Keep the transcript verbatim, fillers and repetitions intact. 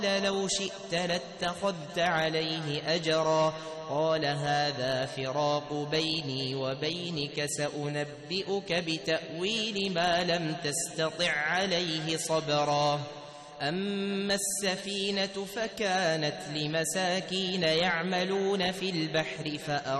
لو شئت لاتخذت عليه أجرا قال هذا فراق بيني وبينك سأنبئك بتأويل ما لم تستطع عليه صبرا أما السفينة فكانت لمساكين يعملون في البحر فأردت